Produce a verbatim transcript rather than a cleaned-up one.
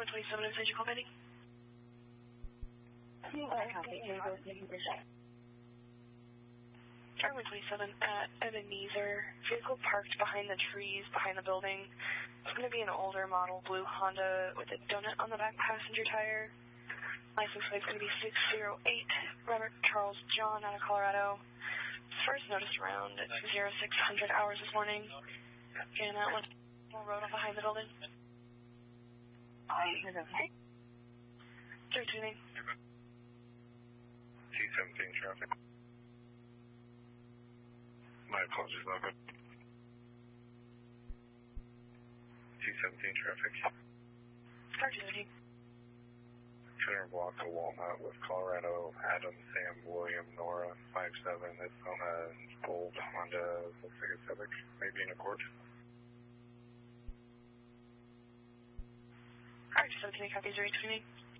one twenty-seven, inside your call, Betty. I copy. Can you go with me for sure? Star one twenty-seven at Ebenezer. Vehicle parked behind the trees, behind the building. It's going to be an older model blue Honda with a donut on the back passenger tire. License plate is going to be six zero eight. Robert Charles John out of Colorado. First notice around at zero six hundred hours this morning. And that one road up behind the building. I is okay. Third tuning. T seventeen traffic. My apologies, Logan. T seventeen traffic. Car two seventeen. two hundred block of Walnut with Colorado, Adam, Sam, William, Nora, five seven. It's on a old Honda, looks like a Civic, maybe an Accord. Car two seventeen, copy zero tuning.